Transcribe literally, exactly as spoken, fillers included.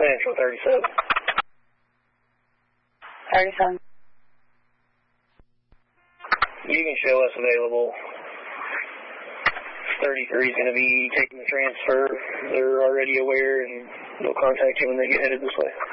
Central, thirty-seven. thirty-seven. You can show us available. thirty-three is going to be taking the transfer. They're already aware, and they'll contact you when they get headed this way.